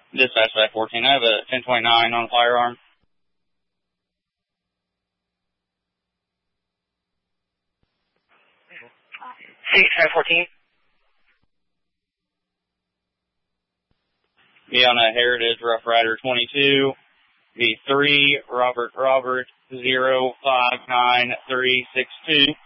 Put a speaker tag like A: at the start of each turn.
A: Dispatch back 14. I have a 1029 on firearm.
B: C-1014.
A: Be on a Heritage Rough Rider 22. V3 Robert 059362.